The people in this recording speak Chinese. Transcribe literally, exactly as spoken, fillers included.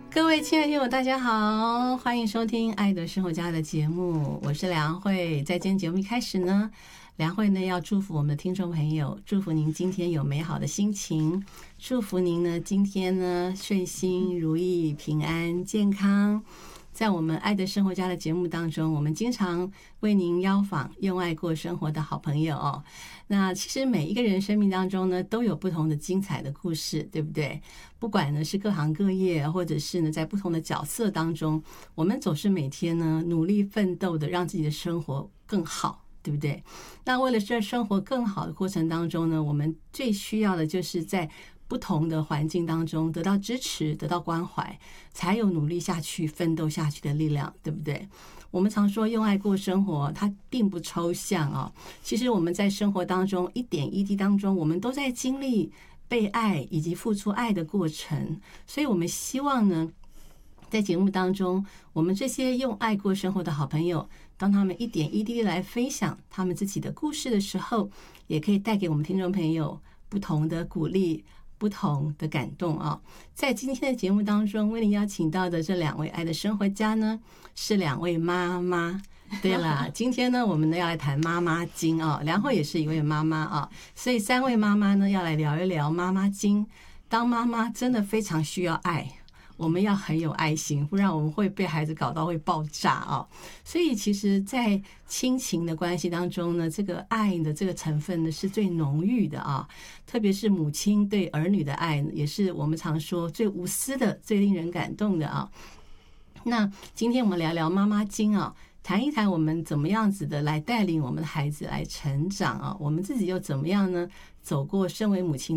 各位亲爱的听友大家好，欢迎收听爱的生活家的节目，我是梁慧。在今天节目一开始呢，梁慧呢要祝福我们的听众朋友，祝福您今天有美好的心情，祝福您呢今天呢顺心如意平安健康。在我们爱的生活家的节目当中，我们经常为您邀访用爱过生活的好朋友哦。那其实每一个人生命当中呢，都有不同的精彩的故事，对不对？不管呢是各行各业，或者是呢在不同的角色当中，我们总是每天呢努力奋斗的，让自己的生活更好，对不对？那为了这生活更好的过程当中呢，我们最需要的就是在不同的环境当中得到支持，得到关怀，才有努力下去奋斗下去的力量，对不对？我们常说用爱过生活，它并不抽象啊。其实我们在生活当中一点一滴当中，我们都在经历被爱以及付出爱的过程。所以我们希望呢，在节目当中，我们这些用爱过生活的好朋友，当他们一点一滴来分享他们自己的故事的时候，也可以带给我们听众朋友不同的鼓励，不同的感动啊！在今天的节目当中，为您邀请到的这两位爱的生活家呢，是两位妈妈。对了，今天呢，我们呢要来谈妈妈经啊，梁慧也是一位妈妈啊，所以三位妈妈呢要来聊一聊妈妈经。当妈妈真的非常需要爱。我们要很有爱心，不然我们会被孩子搞到会爆炸啊！所以其实在亲情的关系当中呢，这个爱的这个成分呢是最浓郁的啊，特别是母亲对儿女的爱，也是我们常说最无私的、最令人感动的啊。那今天我们聊聊妈妈经啊，谈一谈我们怎么样子的来带领我们的孩子来成长啊，我们自己又怎么样呢？走过身为母亲